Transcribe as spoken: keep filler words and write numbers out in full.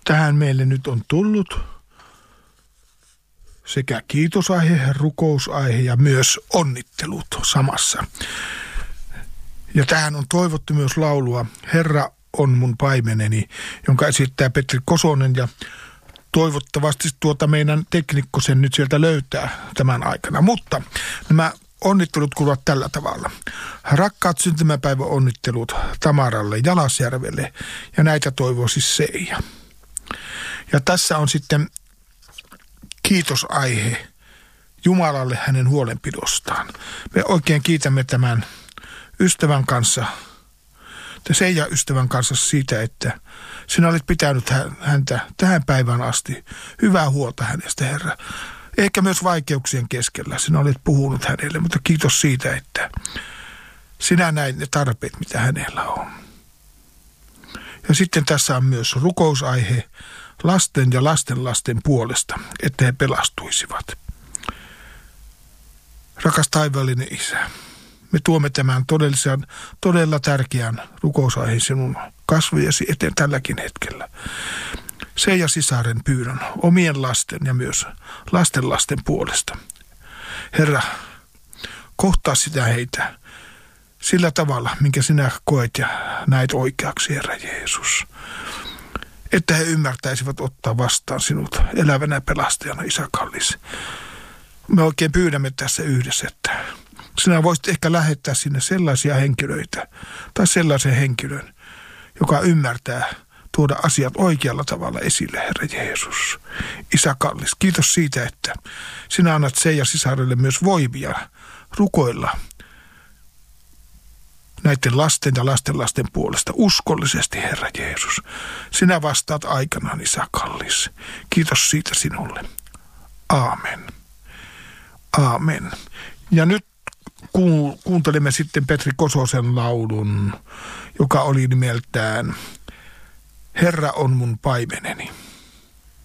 tähän meille nyt on tullut sekä kiitosaihe, rukousaihe ja myös onnittelut samassa. Ja tähän on toivottu myös laulua Herra on mun paimeneni, jonka esittää Petri Kosonen, ja toivottavasti tuota meidän teknikko sen nyt sieltä löytää tämän aikana. Mutta nämä onnittelut kuuluvat tällä tavalla. Rakkaat syntymäpäivän onnittelut Tamaralle Jalasjärvelle, ja näitä toivoo siis Seija. Ja tässä on sitten kiitosaihe Jumalalle hänen huolenpidostaan. Me oikein kiitämme tämän ystävän kanssa, Seija ystävän kanssa siitä, että sinä olet pitänyt häntä tähän päivään asti hyvää huolta hänestä, Herra. Ehkä myös vaikeuksien keskellä sinä olet puhunut hänelle, mutta kiitos siitä, että sinä näit ne tarpeet, mitä hänellä on. Ja sitten tässä on myös rukousaihe lasten ja lastenlasten puolesta, että he pelastuisivat. Rakas taivaallinen Isä, me tuomme tämän todellisen, todella tärkeän rukousaiheen sinun kasvojesi eteen tälläkin hetkellä. Seija sisaren pyydän omien lasten ja myös lastenlasten puolesta. Herra, kohtaa sitä heitä sillä tavalla, minkä sinä koet ja näet oikeaksi, Herra Jeesus. Että he ymmärtäisivät ottaa vastaan sinut elävänä pelastajana, Isä kallis. Me oikein pyydämme tässä yhdessä, että sinä voisit ehkä lähettää sinne sellaisia henkilöitä tai sellaisen henkilön, joka ymmärtää tuoda asiat oikealla tavalla esille, Herra Jeesus. Isä kallis, kiitos siitä, että sinä annat Seija sisarelle myös voimia rukoilla näiden lasten ja lastenlasten puolesta uskollisesti, Herra Jeesus. Sinä vastaat aikanaan, Isä kallis. Kiitos siitä sinulle. Aamen. Aamen. Ja nyt kuuntelemme sitten Petri Kososen laulun, joka oli nimeltään Herra on mun paimeneni.